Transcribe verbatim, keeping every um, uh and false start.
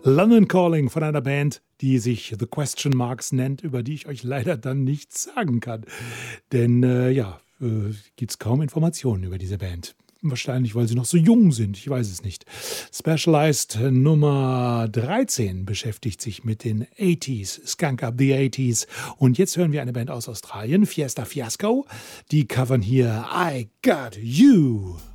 London Calling von einer Band, die sich The Question Marks nennt, über die ich euch leider dann nichts sagen kann. Denn äh, ja, äh, gibt es kaum Informationen über diese Band. Wahrscheinlich, weil sie noch so jung sind, ich weiß es nicht. Specialized Nummer dreizehn beschäftigt sich mit den achtziger, Skunk Up the achtziger. Und jetzt hören wir eine Band aus Australien, Fiesta Fiasco. Die covern hier I Got You.